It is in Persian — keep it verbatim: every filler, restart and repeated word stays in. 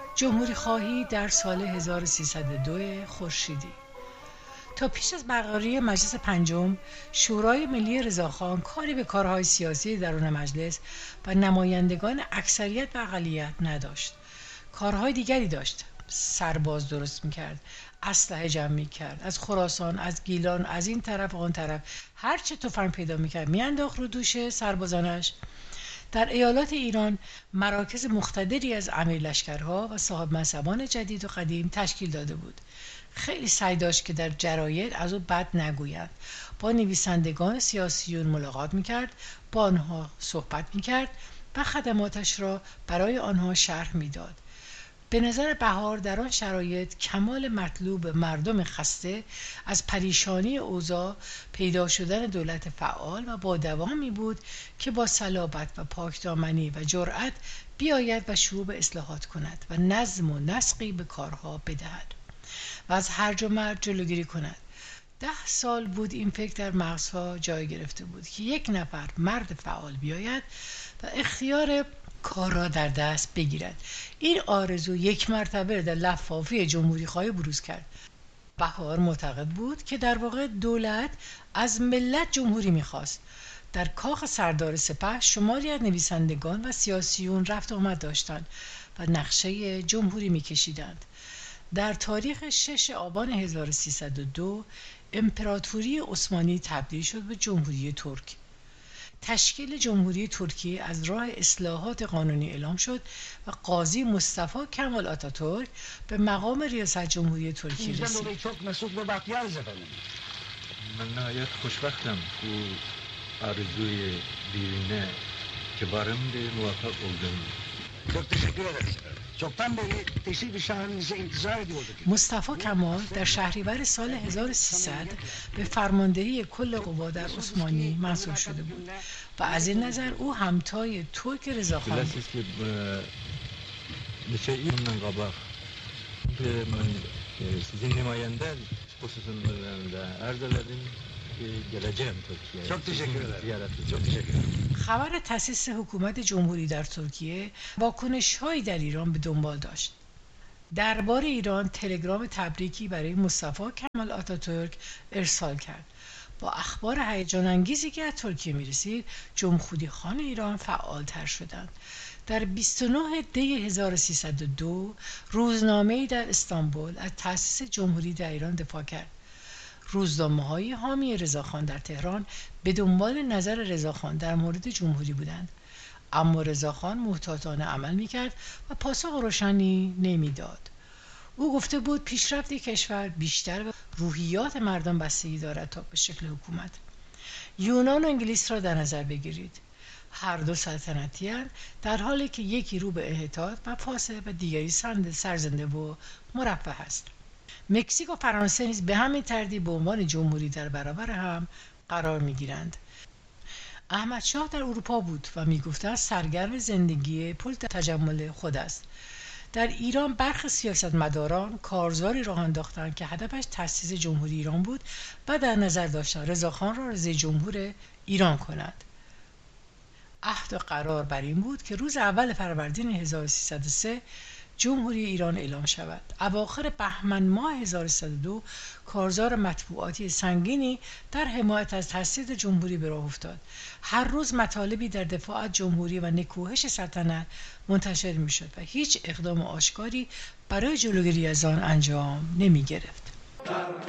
جمهوری خواهی در سال هزار و سیصد و دو خورشیدی. تا پیش از برقراری مجلس پنجم، شورای ملی رضاخان کاری به کارهای سیاسی درون مجلس و نمایندگان اکثریت و اقلیت نداشت. کارهای دیگری داشت. سرباز درست میکرد، اسلحه جمع میکرد، از خراسان، از گیلان، از این طرف و آن طرف هر چه تفنگ پیدا میکرد میانداخت رو دوش سربازانش. در ایالات ایران مراکز مقتدری از امیر لشکرها و صاحب منصبان جدید و قدیم تشکیل داده بود. خیلی سعی داشت که در جراید از او بد نگویند. با نویسندگان سیاسیون ملاقات میکرد، با آنها صحبت میکرد و خدماتش را برای آنها شرح میداد. به نظر بهار در آن شرایط کمال مطلوب مردم خسته از پریشانی اوضاع پیدا شدن دولت فعال و با دوامی بود که با صلابت و پاکدامنی و جرأت بیاید و شروع به اصلاحات کند و نظم و نسقی به کارها بدهد و از هرج و مرج جلوگیری کند. ده سال بود این فکر در مغزها جای گرفته بود که یک نفر مرد فعال بیاید و اختیار کار را در دست بگیرد. این آرزو یک مرتبه در لفافه جمهوری خواهی بروز کرد. بهار معتقد بود که در واقع دولت از ملت جمهوری میخواست. در کاخ سردار سپه شماری از نویسندگان و سیاسیون رفت آمد داشتند و نقشه جمهوری میکشیدند. در تاریخ شش آبان هزار و سیصد و دو امپراتوری عثمانی تبدیل شد به جمهوری ترک. تشکیل جمهوری ترکیه از راه اصلاحات قانونی اعلام شد و قاضی مصطفی کمال آتاتورک به مقام ریاست جمهوری ترکیه رسید. من نهایت خوشبختم او آرزوی دیرینه که بارنده موفق oldum. Çok teşekkür ederiz. Çoktan beri teşrif şahaninize intizar ediyorduk. مصطفی کمال در شهریور سال هزار و سیصد به فرماندهی کل قوا در عثمانی منصوب شده بود و از این نظر او همتای ترک رضاخان بود. Biləsiz ki, neçə ildən qabaq mən sizin nümayəndə xüsusunda arz elədim ki, gələcəyəm Türkiyəyə. Çok teşekkür ederim. Ziyarət Çok teşekkür ederim. خبر تأسیس حکومت جمهوری در ترکیه واکنش‌هایی در ایران به دنبال داشت. دربار ایران تلگرام تبریکی برای مصطفی کمال آتاتورک ارسال کرد. با اخبار هیجان انگیزی که از ترکیه می‌رسید، جمهوری خان ایران فعالتر شدند. در بیست و نه دی هزار و سیصد و دو روزنامه‌ای در استانبول از تأسیس جمهوری در ایران دفاع کرد. روزنامه‌های حامی رضاخان در تهران به دنبال نظر رضاخان در مورد جمهوری بودند، اما رضاخان محتاطانه عمل می‌کرد و پاسخ روشنی نمی‌داد. او گفته بود پیشرفت کشور بیشتر به روحیات مردم بستگی دارد تا به شکل حکومت. یونان و انگلیس را در نظر بگیرید. هر دو سلطنتی‌اند، در حالی که یکی رو به انحطاط و فاسد و دیگری سرزنده و مرفه است. مکزیک و فرانسه نیز به همین ترتیب به عنوان جمهوری در برابر هم قرار می‌گیرند. احمد شاه در اروپا بود و می‌گفتند سرگرم زندگی پل تجمل خود است. در ایران برخی سیاستمداران کارزاری راه انداختند که هدفش تأسیس جمهوری ایران بود و در نظر داشتند رضاخان را رئیس جمهور ایران کنند. عهد و قرار بر این بود که روز اول فروردین هزار و سیصد و سه جمهوری ایران اعلام شود. اواخر بهمن ماه هزار و سیصد و دو کارزار مطبوعاتی سنگینی در حمایت از تأسیس جمهوری به راه افتاد. هر روز مطالبی در دفاع از جمهوری و نکوهش سلطنت منتشر می‌شد و هیچ اقدام آشکاری برای جلوگیری از آن انجام نمی‌گرفت.